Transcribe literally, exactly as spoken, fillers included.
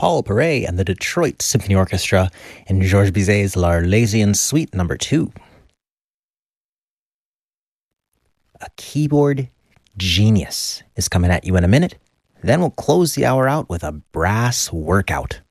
Paul Perret and the Detroit Symphony Orchestra in Georges Bizet's L'Arlésienne Suite number two. A keyboard genius is coming at you in a minute. Then we'll close the hour out with a brass workout.